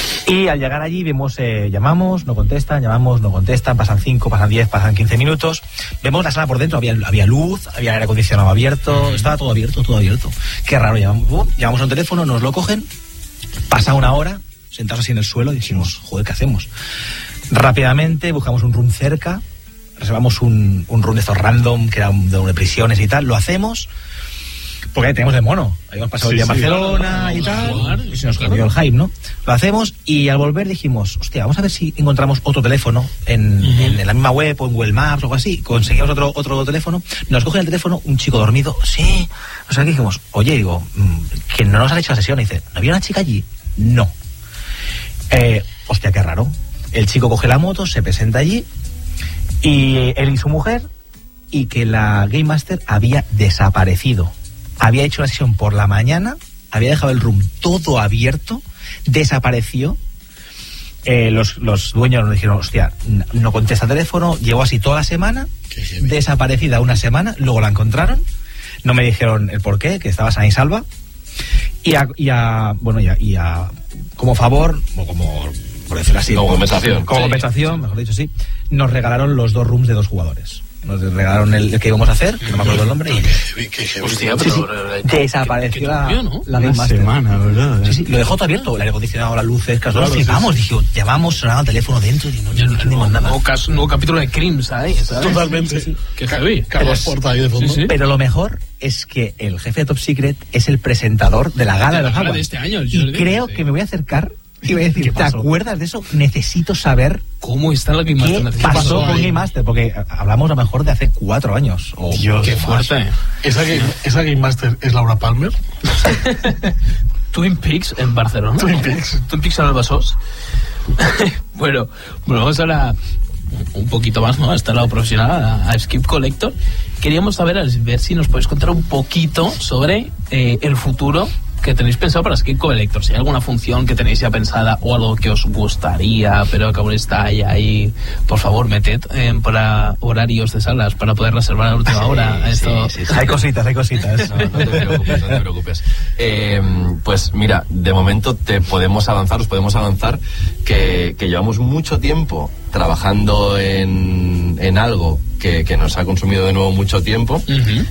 Y al llegar allí vemos, eh, llamamos, no contestan, llamamos, no contestan, pasan cinco, pasan diez, pasan quince minutos. Vemos la sala por dentro, había, había luz, había aire acondicionado abierto, estaba todo abierto, todo abierto. Qué raro, llamamos, uh, llamamos a un teléfono, nos lo cogen, pasa una hora, sentados así en el suelo y dijimos, joder, ¿qué hacemos? Rápidamente buscamos un room cerca, reservamos un, un room de estos random, que era un- de, de prisiones y tal, lo hacemos. Porque ahí tenemos el mono. Habíamos pasado Sí, el día en sí, Barcelona claro, y vamos a tal. jugar, Y se nos claro. cogió el hype, ¿no? Lo hacemos y al volver dijimos, hostia, vamos a ver si encontramos otro teléfono en, en, en la misma web o en Google Maps o algo así. Conseguimos otro, otro teléfono. Nos coge el teléfono un chico dormido. Sí. O sea, que dijimos, oye, digo, mm, que no nos han hecho la sesión. Y dice, ¿no había una chica allí? No. Eh, hostia, qué raro. El chico coge la moto, se presenta allí y él y su mujer, y que la Game Master había desaparecido. Había hecho la sesión por la mañana, había dejado el room todo abierto, desapareció. Eh, los, los dueños nos dijeron, hostia, n- no contesta teléfono, llevó así toda la semana, Qué heavy. desaparecida una semana, luego la encontraron, no me dijeron el por qué, que estaba sana y salva. Y a, y a bueno, y a, y a- como favor, o como, por decirlo así, Como compensación. como Sí. compensación, mejor dicho, sí, nos regalaron los dos rooms de dos jugadores. Nos regalaron el, el que íbamos a hacer, que no me acuerdo el nombre, y Qué heavy, qué heavy. Hostia, sí, sí, pero... eh, desapareció qué la, turbio, ¿no? la Game Una Master. semana, ¿verdad? Sí, sí, lo dejó todo abierto, el aire acondicionado, las luces, que nosotros Claro, sí, flipamos, dije, llamamos, sonaba el teléfono dentro y no, Ya no no, entendimos no, nada. nuevo, caso- nuevo capítulo de Crims, ¿sabes? ¿sabes? Totalmente. Qué heavy. Carlos Porta ahí de fondo. Sí, sí. Pero lo mejor es que el jefe de Top Secret es el presentador de la gala de, De la los gala Awards. de este año, el Y Jordi, creo sí. que me voy a acercar Iba a decir, ¿te acuerdas de eso? Necesito saber cómo está la Game qué Master. pasó, pasó con ahí? Game Master, porque hablamos a lo mejor de hace cuatro años. O Dios, Qué fuerte. ¿Esa game, ¿Esa Game Master es Laura Palmer? Twin Peaks en Barcelona. Twin Peaks. Twin Peaks en Albasós. bueno, bueno, vamos ahora un poquito más, ¿no? A este lado profesional, a, a Escape Collector. Queríamos saber, a ver si nos podéis contar un poquito sobre eh, el futuro que tenéis pensado para Escape Collector. Si hay alguna función que tenéis ya pensada o algo que os gustaría, pero que aún está ahí, ahí por favor, meted eh, para horarios de salas para poder reservar a la última hora. Sí, Esto... sí, sí, sí. hay cositas, hay cositas. No, no te preocupes, no te preocupes. Eh, pues mira, de momento te podemos avanzar, os podemos avanzar que, que llevamos mucho tiempo trabajando en, en algo que, que nos ha consumido de nuevo mucho tiempo. Uh-huh.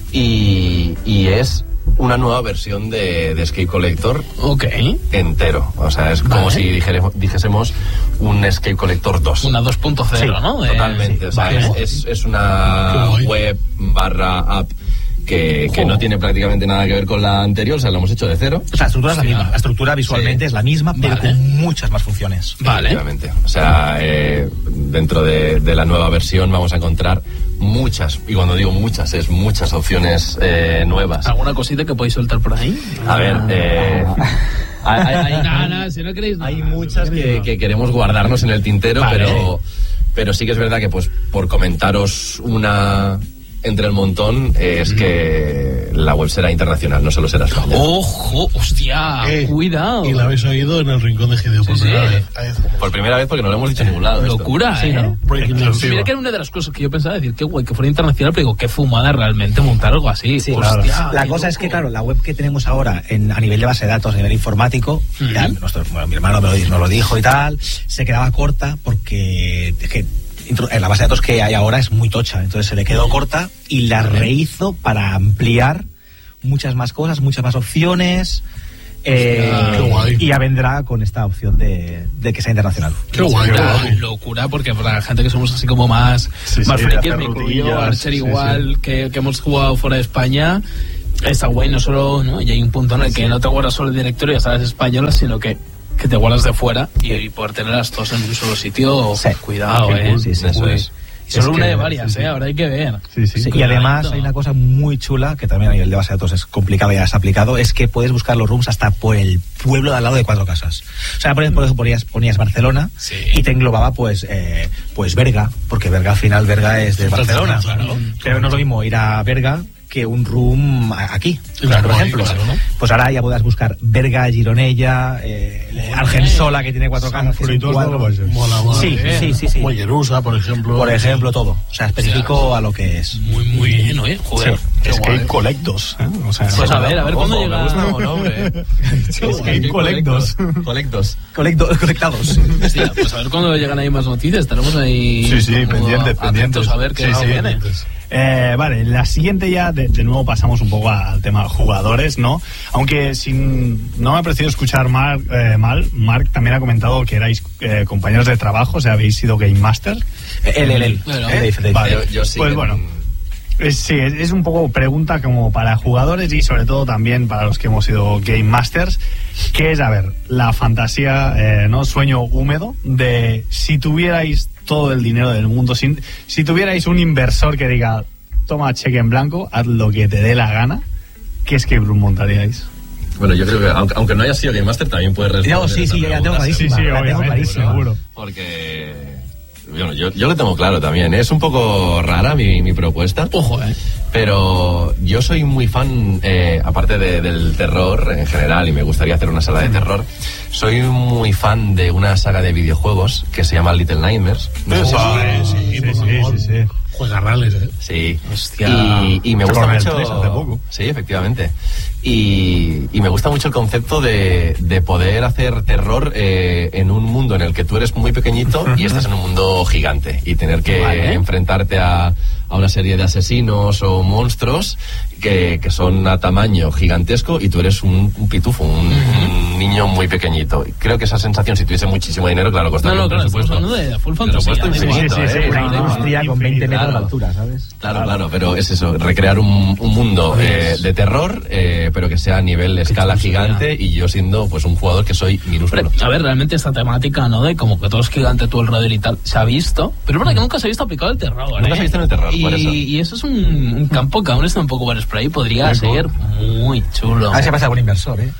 y, y es una nueva versión de, de Escape Collector Ok. entero. O sea, es como Vale. si dijéremos, dijésemos un Escape Collector dos. Una dos punto cero, Sí, ¿no? De- Totalmente. sí, O sea, vale. es, es, es una Qué guay. web barra app que, que Oh. no tiene prácticamente nada que ver con la anterior. O sea, lo hemos hecho de cero. O sea, la estructura es la Hostia. misma. La estructura visualmente Sí. es la misma, pero Vale. con muchas más funciones. Vale. Efectivamente. O sea, eh, dentro de, de la nueva versión vamos a encontrar muchas, y cuando digo muchas, es muchas opciones eh, nuevas. ¿Alguna cosita que podéis soltar por ahí? A ver, eh, hay, hay- hay- Nada, nada, si no queréis nada. hay muchas que, que queremos guardarnos en el tintero, Vale. pero, pero sí que es verdad que, pues, por comentaros una entre el montón, eh, es que la web será internacional, no solo será España. Ojo, hostia, Eh, cuidado. Y la habéis oído en el Rincón de Hideo por Sí, primera sí. vez. Ahí es como- Por primera vez, porque no lo hemos dicho en ningún lado. esto. Locura, Sí, ¿eh? ¿no? Breaking news. Mira que era una de las cosas que yo pensaba decir, qué guay que fuera internacional, pero digo, qué fumada realmente montar algo así. Sí, Hostia, claro. La qué cosa es loco. que, claro, la web que tenemos ahora en, a nivel de base de datos, a nivel informático, Ujú. ya nuestro, bueno, mi hermano me lo, di- nos lo dijo y tal, se quedaba corta porque es que intro- en la base de datos que hay ahora es muy tocha, entonces se le quedó corta y la rehizo para ampliar muchas más cosas, muchas más opciones. eh, Hostia, qué guay. y ya vendrá con esta opción de, de que sea internacional. Qué guay, qué Una guay. locura, porque para la gente que somos así como más, Sí, más sí, frikis, de hacer me incluyo, rutillas, Archer sí, igual, Que, que hemos jugado fuera de España, está guay, no solo, ¿no? Y hay un punto en el que no te guardas solo el directorio, sabes españolas, sino que, que te guardas de fuera y, y poder tenerlas todas en un solo sitio, Sí. cuidado, Qué eh. cool, sí, sí, eso Uy. es. Y solo Es una que- de varias, sí, sí. eh, ahora hay que ver. Sí, sí. Sí, y Cuidadito. además hay una cosa muy chula que también a nivel de base de datos es complicado y ya has aplicado, es que puedes buscar los rooms hasta por el pueblo de al lado de Cuatro Casas. O sea, por ejemplo, ponías, ponías Barcelona Sí. y te englobaba pues eh, pues Berga, porque Berga al final Berga es de Barcelona. Claro. Pero no es lo mismo ir a Berga que un room a- aquí, Claro, por ejemplo. claro, ¿no? Pues ahora ya podrás buscar Berga, Gironella, eh, Argensola, que tiene cuatro casas. que son Fritos cuatro. no lo vais a- Mola, mola. Sí, Bien. sí, sí, sí. Mollerusa, por ejemplo. Por ejemplo, todo. O sea, específico a lo que es. Muy, muy bien, ¿eh? Joder. Sí. qué Escape guay. Collectos. ¿eh? O sea, Pues a ver, a ver cuándo Ojo, llega. me gusta como nombre. Escape Collectos. Colectos. Colecto- conectados. Hostia, pues a ver cuándo llegan ahí más noticias. Estaremos ahí. Sí, sí, como pendientes, atentos pendientes. a ver qué Sí, nos sí, viene. Pendientes. Eh, vale, la siguiente ya, de, de nuevo pasamos un poco al tema jugadores, ¿no? Aunque sin, no me ha parecido escuchar mal, eh, mal, Mark también ha comentado que erais eh, compañeros de trabajo, o sea, habéis sido Game Master. El, el, el. Bueno. El Dave, Dave. Vale, Yo- yo sí pues que- bueno. Es, sí, es, es un poco pregunta como para jugadores y sobre todo también para los que hemos sido Game Masters, que es, a ver, la fantasía, eh, ¿no? Sueño húmedo de si tuvierais todo el dinero del mundo, si, si tuvierais un inversor que diga, toma cheque en blanco, haz lo que te dé la gana, ¿qué escape room montaríais? Bueno, yo creo que, aunque, aunque no haya sido Game Master, también puedes responder. No, sí, esa sí, ya tengo pregunta. clarísima. Sí, sí, la tengo obviamente, clarísima. seguro. Porque, bueno, yo, yo lo tengo claro también. ¿eh? Es un poco rara mi, mi propuesta. Ojo, eh. Pero yo soy muy fan, eh, aparte de- del terror en general, y me gustaría hacer una sala de terror, soy muy fan de una saga de videojuegos que se llama Little Nightmares. No sé si- Vale, sí, Sí, por sí, favor. sí, sí. Juegarrales, ¿eh? Sí. Hostia. Y, y me gusta Con el mucho. tres hace poco. Sí, efectivamente. Y, y me gusta mucho el concepto de, de poder hacer terror eh, en un mundo en el que tú eres muy pequeñito y estás en un mundo gigante y tener que Vale. enfrentarte a, a una serie de asesinos o monstruos que, que son a tamaño gigantesco y tú eres un, un pitufo, un, uh-huh. un niño muy pequeñito. Creo que esa sensación, si tuviese muchísimo dinero, claro, costaría no, no, un claro, presupuesto. Estamos hablando de full fantasía. Infinito, sí, sí, sí, ¿eh? una industria con veinte metros claro. de altura, ¿sabes? Claro, claro, pero es eso, recrear un, un mundo eh, de terror, eh, pero que sea a nivel de escala gigante y yo siendo pues un jugador que soy minúsculo. Pero, a ver, realmente esta temática, ¿no? De como que todo es gigante, todo alrededor y tal, se ha visto, pero es verdad que nunca se ha visto aplicado el terror, ¿eh? Nunca se ha visto en el terror, y, por eso. Y eso es un, un campo que aún está un poco por ahí, podría Muy ser muy chulo. A ver si pasa algún inversor, ¿eh?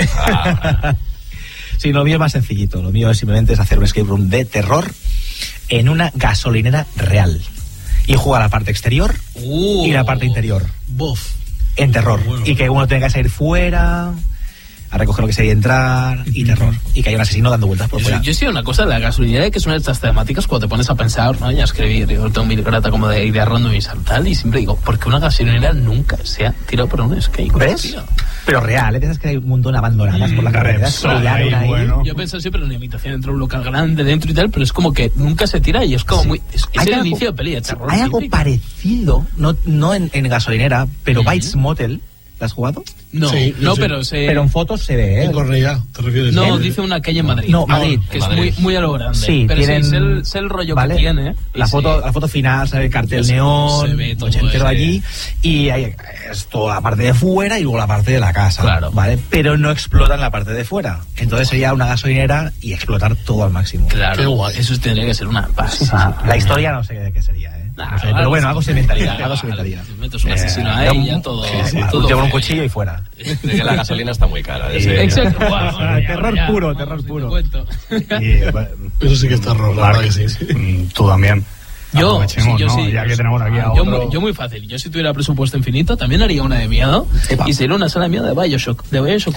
Ah. Sí, lo mío es más sencillito. Lo mío es simplemente es hacer un escape room de terror en una gasolinera real. Y jugar la parte exterior Uh, y la parte interior. Bof. En terror. Bueno. Y que uno tenga que salir fuera a recoger lo que sea y entrar, y terror. Y que haya un asesino dando vueltas por Yo, fuera. yo sí una cosa, la gasolinera, que es una de estas temáticas cuando te pones a pensar, ¿no? Y a escribir, yo tengo mi libreta como de ideas random y tal, y siempre digo, ¿por qué una gasolinera nunca se ha tirado por un skate? ¿Ves? Tío. Pero real, ¿eh? Piensas que hay un montón abandonadas por la carretera. Repsol, que hay una ahí. bueno. Yo pensé siempre en una imitación dentro de un local grande, dentro y tal, pero es como que nunca se tira y es como Sí. muy... Es, es Hay el algo- inicio de peli de terror. Hay algo típico. parecido, no, no en, en gasolinera, pero Ujú. Bites Motel. ¿La has jugado? No, Sí, yo no, sí. pero se... Pero en fotos se ve, ¿eh? En Cornellá, ¿te refieres? No, ¿Eh? dice una calle en Madrid. No, Madrid. Que es Madrid. muy, muy a lo grande. Sí, pero tienen, sí, sé el, sé el rollo ¿vale? que tiene. La y foto, sí. la foto final, sale el cartel Se- neón, se ve todo ochentero ese- allí, y hay es toda la parte de fuera y luego la parte de la casa, Claro. ¿vale? Pero no explotan la parte de fuera. Entonces sería una gasolinera y explotar todo al máximo. Claro, Qué guay. eso tendría que ser una paz. Ah, la historia no sé de qué sería, ¿eh? Nah, No sé, vale, pero bueno, algo se inventaría, vale, algo se vale. inventaría. Metes un asesino Eh, ahí yo- y ya todo... sí, sí, todo llevo un feo. cuchillo y fuera. De que la gasolina está muy cara. de ese- Exacto. Guau, bueno, ya, Terror ya, puro, vamos, terror ni te puro. cuento. Y, bueno, Eso sí que está raro, la Marc, verdad que sí. mm, tú también. Yo, Aprovechemos, sí, yo ¿no? sí. Ya que tenemos aquí a yo, otro... muy, yo muy fácil. Yo si tuviera presupuesto infinito también haría una de miedo. Epa. Y sería una sala de miedo de Bioshock. De Bioshock.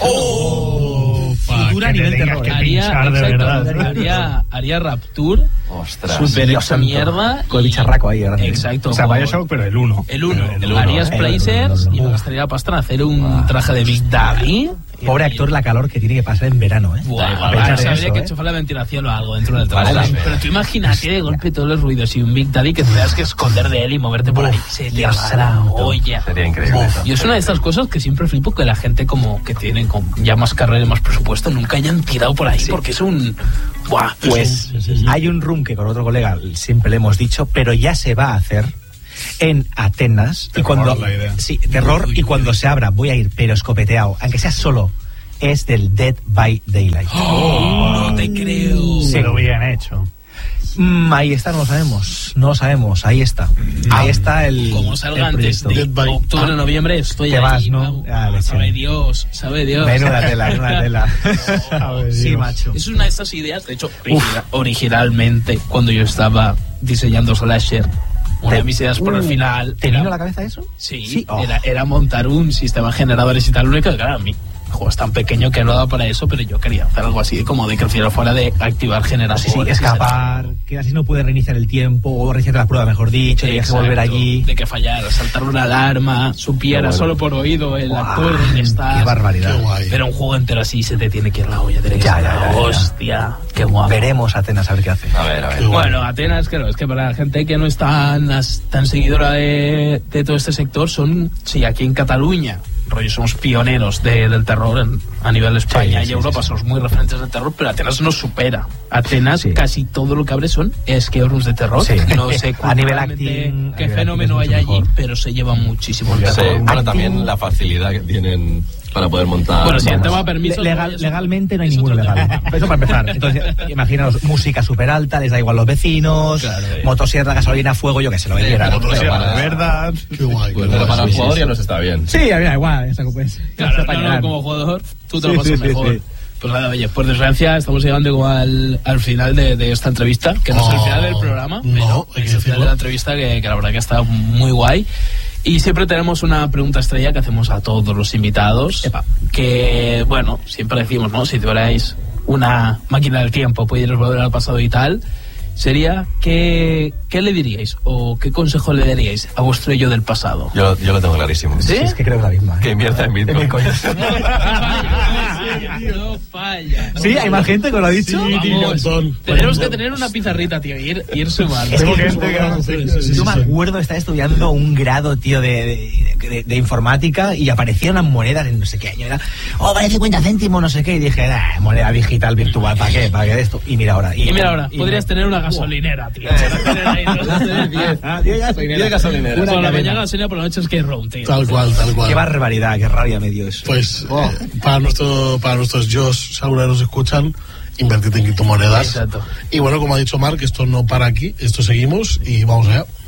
Oh, Futura a que te nivel tengas terror. que haría, pinchar de exacto, verdad. haría, haría Rapture. Ostras. Super- Super Dios santo. mierda. Con el y- bicharraco ahí, grande. Exacto. O sea, como- Bioshock, pero el uno. El uno. El uno. Haría El Splacers uno. y me gastaría la pasta en hacer un traje de Big Daddy. Pobre actor, la calor que tiene que pasar en verano, ¿eh? Buah, A pensar vale, en habría eso, que ¿eh? enchufar la ventilación o algo dentro del traje. Vale, pero tú imagínate de golpe todos los ruidos y un Big Daddy que te tengas que esconder de él y moverte por ahí. Se te Dios va la santo. olla. Sería increíble. eso. Y es una de estas cosas que siempre flipo que la gente como que tienen con ya más carrera y más presupuesto nunca hayan tirado por ahí porque es un... Buah, Pues hay un room que con otro colega siempre le hemos dicho, pero ya se va a hacer en Atenas. Y Terror, cuando, la idea. sí, terror, y cuando se abra voy a ir, pero escopeteado, aunque sea solo, es del Dead by Daylight. no te creo. Sí. Pero bien hecho. Mm, ahí está, no lo sabemos, no lo sabemos, ahí está. Ahí está el, Como salga el antes proyecto. de Dead by- octubre, noviembre, estoy Te ahí. vas, ¿no? vamos. Ah, leche. sabe Dios, sabe Dios. Menuda tela, menuda tela. Sabe Sí, Dios. macho. Es una de estas ideas, de hecho, origina- originalmente, cuando yo estaba diseñando Slasher, una de mis ideas por el Uh, final... ¿Te era- vino a la cabeza eso? Sí, Oh. era, era montar un sistema de generadores y tal. Lo único que, claro, a mí el juego es tan pequeño que no da para eso, pero yo quería hacer algo así, como de que al final fuera de activar generadores. Sí, sí, escapar, que así no puede reiniciar el tiempo, o reiniciar la prueba, mejor dicho, tenías que Exacto, volver allí. de que fallara, saltar una alarma, supiera Qué bueno. solo por oído el Guau, actor donde está. Qué barbaridad. Qué guay. Pero un juego entero así se te tiene que ir la olla, tiene que Ya, ser ya, una ya, ya. hostia, qué guapo. Veremos Atenas a ver qué hace. A ver, a ver. Qué guay. Bueno, Atenas, claro, es que para la gente que no es tan, as- tan seguidora de, de todo este sector, son, sí, aquí en Cataluña, rollo, somos pioneros de- del terror en- a nivel de España Sí, y sí, Europa, sí, sí. somos muy referentes del terror, pero Atenas nos supera. Atenas, Sí. casi todo lo que abre son escape rooms de terror. Sí. No sé A nivel culturalmente acting, a qué nivel fenómeno acting es hay mucho allí, mejor. pero se lleva muchísimo el Sí, terror. bueno, Acting- también la facilidad que tienen para poder montar. Bueno, sí, el vamos, tema de permisos... Legal- eso- legalmente no hay es ninguno otro legal. tema. Eso para empezar. Entonces, imaginaos, música súper alta, les da igual los vecinos, Claro, eh. motosierra, gasolina, fuego, yo que sé, lo que quieran. Motosierra, de verdad. Qué guay. Pues qué pero guay. para el sí, jugador sí, ya sí. nos está bien. Sí, a mí me da igual, esa pues. Claro, se no, apañarán. no, como jugador, tú te lo Sí, pasas sí, sí, mejor. sí. Pues nada, oye, por desgracia estamos llegando como al, al final de, de esta entrevista, que no es el Oh, final del programa, no, pero hay que es el final decirlo. de la entrevista que, que la verdad que está muy guay. Y siempre tenemos una pregunta estrella que hacemos a todos los invitados, Epa. que, bueno, siempre decimos, ¿no? Si tuvierais una máquina del tiempo, pudierais volver al pasado y tal, sería, ¿qué, qué le diríais o qué consejo le daríais a vuestro yo del pasado? Yo, yo lo tengo clarísimo. ¿Sí? Es que creo que es la misma. ¿eh? Que invierta en Bitcoin. Bitcoin. No falla. ¿Sí? ¿Hay más gente que lo ha dicho? Sí, tío, un montón. Tenemos que tener una pizarrita, tío, y ir, ir sumando. Es que Tengo gente que- que- sí, sí, sí, yo me sí. acuerdo de estar estudiando un grado, tío, de, de, de- de informática y aparecían unas monedas en no sé qué año. Era, oh, vale cincuenta céntimos, no sé qué. Y dije, nah, moneda digital virtual, ¿para qué? ¿Para qué de esto? Y mira ahora. Y mira ahora, y- podrías tener una gasolinera, tío. Para tener ahí, ¿no? Ah, tío, ya soy diez gasolineras. Por la cadena. mañana gasolina, por la noche es que roam, tío. Tal cual, tal cual. Qué barbaridad, qué rabia me dio eso. Pues Oh. eh, para nuestro para nuestros yo seguro que nos escuchan, invertid en criptomonedas. Exacto. Y bueno, como ha dicho Marc, esto no para aquí, esto seguimos y vamos allá.